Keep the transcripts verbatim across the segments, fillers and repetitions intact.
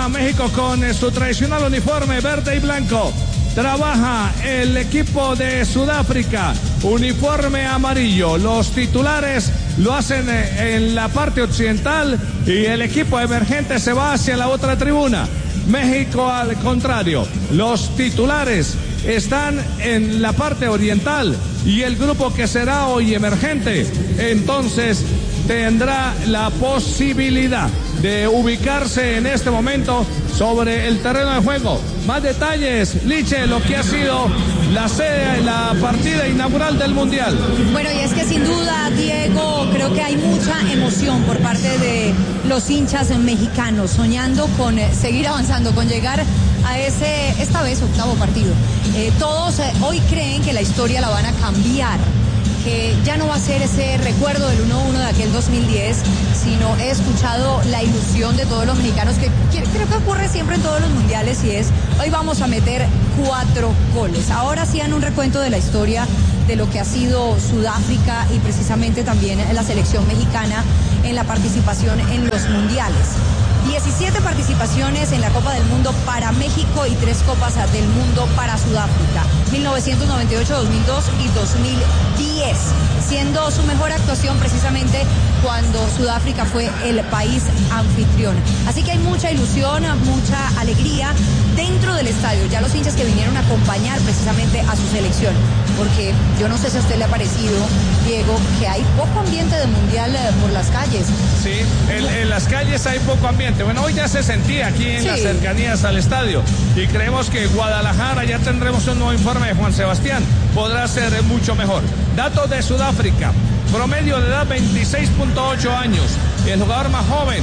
México con su tradicional uniforme verde y blanco. Trabaja el equipo de Sudáfrica, uniforme amarillo. Los titulares lo hacen en la parte occidental y el equipo emergente se va hacia la otra tribuna. México, al contrario, los titulares están en la parte oriental y el grupo que será hoy emergente entonces tendrá la posibilidad de ubicarse en este momento sobre el terreno de juego. Más detalles, Liche, lo que ha sido la sede, la partida inaugural del Mundial. Bueno, y es que sin duda, Diego, creo que hay mucha emoción por parte de los hinchas mexicanos, soñando con eh, seguir avanzando, con llegar a ese, esta vez, octavo partido. Eh, todos eh, hoy creen que la historia la van a cambiar, que ya no va a ser ese recuerdo del uno uno de aquel dos mil diez, sino he escuchado la ilusión de todos los mexicanos, que, que creo que ocurre siempre en todos los mundiales, y es, hoy vamos a meter cuatro goles. Ahora hacían un recuento de la historia de lo que ha sido Sudáfrica y precisamente también la selección mexicana en la participación en los mundiales. diecisiete participaciones en la Copa del Mundo para México y tres Copas del Mundo para Sudáfrica, mil novecientos noventa y ocho, dos mil dos y dos mil diez, siendo su mejor actuación precisamente cuando Sudáfrica fue el país anfitrión. Así que hay mucha ilusión, mucha alegría dentro del estadio, ya los hinchas que vinieron a acompañar precisamente a su selección, porque yo no sé si a usted le ha parecido, Diego, que hay poco ambiente de mundial por las calles. Sí, en, en las calles hay poco ambiente. Bueno, hoy ya se sentía aquí en sí. las cercanías al estadio, y creemos que Guadalajara, ya tendremos un nuevo informe de Juan Sebastián, podrá ser mucho mejor. Datos de Sudáfrica: promedio de edad veintiséis punto ocho años, el jugador más joven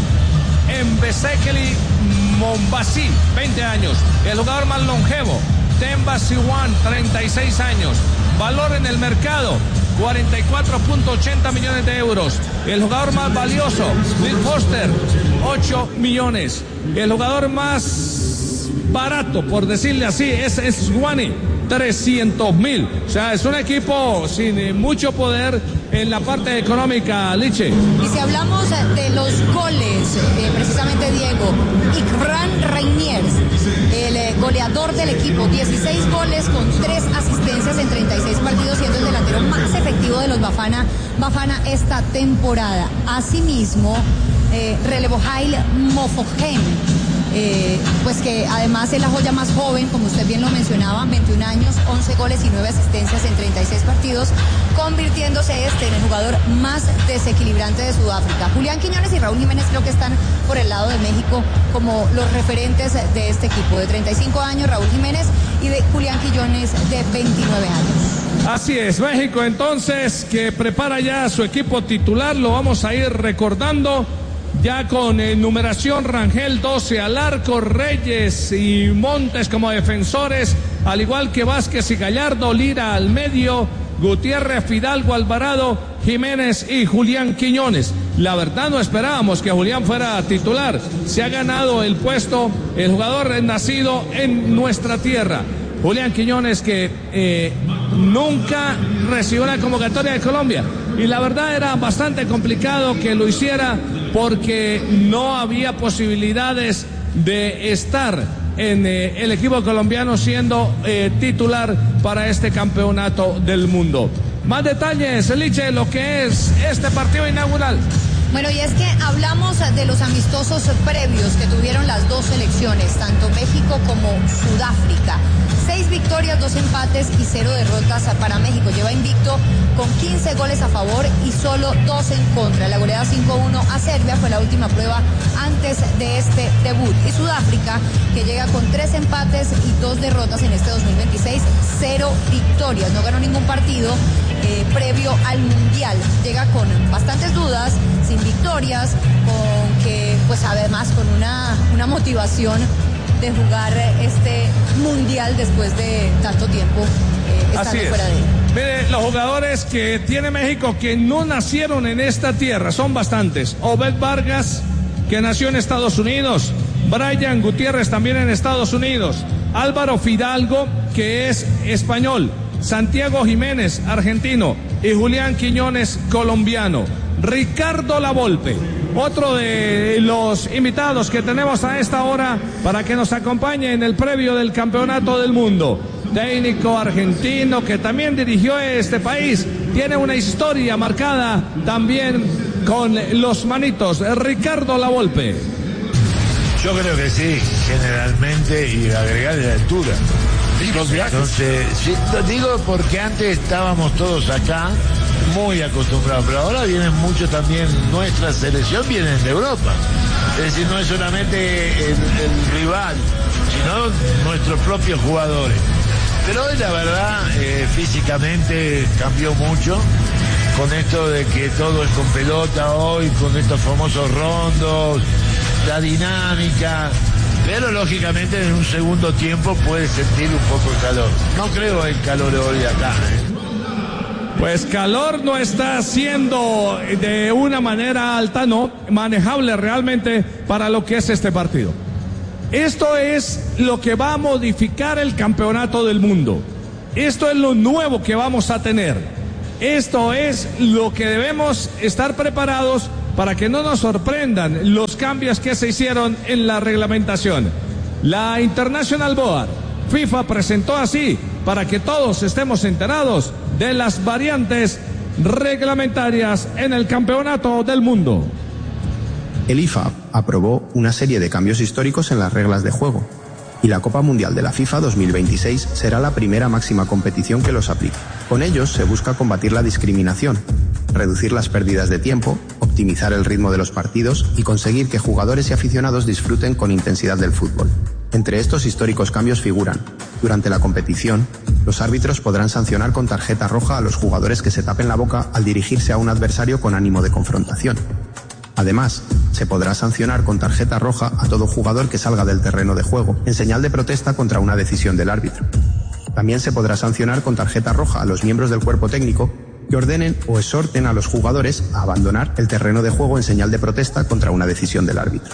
Mbekile Mombasi, veinte años, el jugador más longevo Themba Siwan, treinta y seis años, valor en el mercado cuarenta y cuatro punto ochenta millones de euros. El jugador más valioso, Will Foster, ocho millones. El jugador más barato, por decirle así, es Swani, trescientos mil. O sea, es un equipo sin mucho poder en la parte económica, Liche. Y si hablamos de los goles, eh, precisamente Diego, Ikran Reiniers, el eh, goleador del equipo, dieciséis goles con tres asistencias en treinta y seis partidos, siendo el delantero más efectivo de los Bafana, Bafana esta temporada. Asimismo, eh, relevó Haile Mofokeng, Eh, pues que además es la joya más joven, como usted bien lo mencionaba, veintiún años, once goles y nueve asistencias en treinta y seis partidos, convirtiéndose este en el jugador más desequilibrante de Sudáfrica. Julián Quiñones y Raúl Jiménez creo que están por el lado de México como los referentes de este equipo, de treinta y cinco años Raúl Jiménez y de Julián Quiñones de veintinueve años. Así es, México entonces que prepara ya su equipo titular, lo vamos a ir recordando. Ya con eh, numeración: Rangel doce al arco, Reyes y Montes como defensores, al igual que Vázquez y Gallardo, Lira al medio, Gutiérrez, Fidalgo, Alvarado, Jiménez y Julián Quiñones. La verdad no esperábamos que Julián fuera titular, se ha ganado el puesto el jugador nacido en nuestra tierra. Julián Quiñones, que eh, nunca recibió la convocatoria de Colombia, y la verdad era bastante complicado que lo hiciera porque no había posibilidades de estar en eh, el equipo colombiano siendo eh, titular para este campeonato del mundo. Más detalles, Liche, lo que es este partido inaugural. Bueno, y es que hablamos de los amistosos previos que tuvieron las dos selecciones, tanto México como Sudáfrica. Seis victorias, dos empates y cero derrotas para México. Lleva invicto con quince goles a favor y solo dos en contra. La goleada cinco uno a Serbia fue la última prueba antes de este debut. Y Sudáfrica, que llega con tres empates y dos derrotas en este dos mil veintiséis, cero victorias. No ganó ningún partido eh, previo al Mundial. Llega con bastantes dudas, sin victorias, con que, pues además con una, una motivación de jugar este mundial después de tanto tiempo eh, estando Así es. fuera de él. Mire, los jugadores que tiene México que no nacieron en esta tierra son bastantes. Obed Vargas, que nació en Estados Unidos. Brian Gutiérrez, también en Estados Unidos. Álvaro Fidalgo, que es español. Santiago Jiménez, argentino. Y Julián Quiñones, colombiano. Ricardo Lavolpe, otro de los invitados que tenemos a esta hora para que nos acompañe en el previo del Campeonato del Mundo. Técnico argentino que también dirigió este país, tiene una historia marcada también con los manitos. Ricardo Lavolpe. Yo creo que sí, generalmente, y agregar la altura. Entonces, sí, lo digo porque antes estábamos todos acá muy acostumbrados, pero ahora vienen mucho también, nuestra selección vienen de Europa. Es decir, no es solamente el, el rival, sino nuestros propios jugadores. Pero hoy la verdad, eh, físicamente cambió mucho con esto de que todo es con pelota hoy, con estos famosos rondos, la dinámica, pero lógicamente en un segundo tiempo puedes sentir un poco el calor. No creo el calor hoy acá, ¿eh? Pues calor no está siendo de una manera alta, no, manejable realmente para lo que es este partido. Esto es lo que va a modificar el Campeonato del Mundo. Esto es lo nuevo que vamos a tener. Esto es lo que debemos estar preparados para que no nos sorprendan los cambios que se hicieron en la reglamentación. La International Board, FIFA, presentó así para que todos estemos enterados de las variantes reglamentarias en el Campeonato del Mundo. El I F A B aprobó una serie de cambios históricos en las reglas de juego y la Copa Mundial de la FIFA dos mil veintiséis será la primera máxima competición que los aplique. Con ellos se busca combatir la discriminación, reducir las pérdidas de tiempo, optimizar el ritmo de los partidos y conseguir que jugadores y aficionados disfruten con intensidad del fútbol. Entre estos históricos cambios figuran: durante la competición, los árbitros podrán sancionar con tarjeta roja a los jugadores que se tapen la boca al dirigirse a un adversario con ánimo de confrontación. Además, se podrá sancionar con tarjeta roja a todo jugador que salga del terreno de juego, en señal de protesta contra una decisión del árbitro. También se podrá sancionar con tarjeta roja a los miembros del cuerpo técnico que ordenen o exhorten a los jugadores a abandonar el terreno de juego en señal de protesta contra una decisión del árbitro.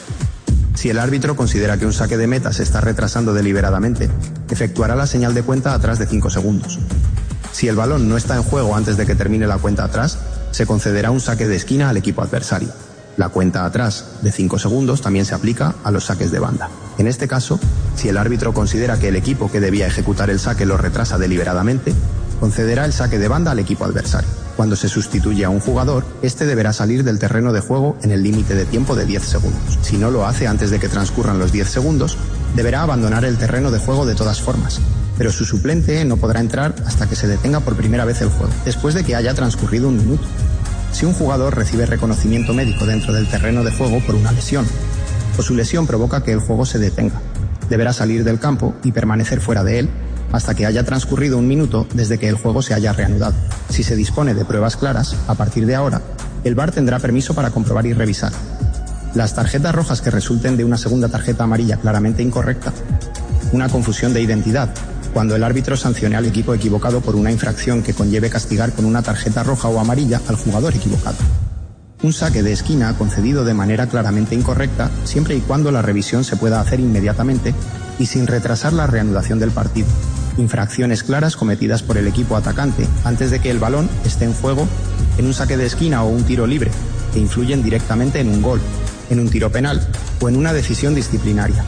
Si el árbitro considera que un saque de meta se está retrasando deliberadamente, efectuará la señal de cuenta atrás de cinco segundos. Si el balón no está en juego antes de que termine la cuenta atrás, se concederá un saque de esquina al equipo adversario. La cuenta atrás de cinco segundos también se aplica a los saques de banda. En este caso, si el árbitro considera que el equipo que debía ejecutar el saque lo retrasa deliberadamente, concederá el saque de banda al equipo adversario. Cuando se sustituye a un jugador, este deberá salir del terreno de juego en el límite de tiempo de diez segundos. Si no lo hace antes de que transcurran los diez segundos, deberá abandonar el terreno de juego de todas formas, pero su suplente no podrá entrar hasta que se detenga por primera vez el juego, después de que haya transcurrido un minuto. Si un jugador recibe reconocimiento médico dentro del terreno de juego por una lesión, o su lesión provoca que el juego se detenga, deberá salir del campo y permanecer fuera de él hasta que haya transcurrido un minuto desde que el juego se haya reanudado. Si se dispone de pruebas claras, a partir de ahora, el V A R tendrá permiso para comprobar y revisar. Las tarjetas rojas que resulten de una segunda tarjeta amarilla claramente incorrecta, una confusión de identidad, cuando el árbitro sancione al equipo equivocado por una infracción que conlleve castigar con una tarjeta roja o amarilla al jugador equivocado. Un saque de esquina concedido de manera claramente incorrecta, siempre y cuando la revisión se pueda hacer inmediatamente y sin retrasar la reanudación del partido. Infracciones claras cometidas por el equipo atacante antes de que el balón esté en juego en un saque de esquina o un tiro libre, que influyen directamente en un gol, en un tiro penal o en una decisión disciplinaria.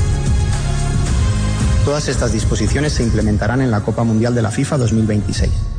Todas estas disposiciones se implementarán en la Copa Mundial de la FIFA dos mil veintiséis.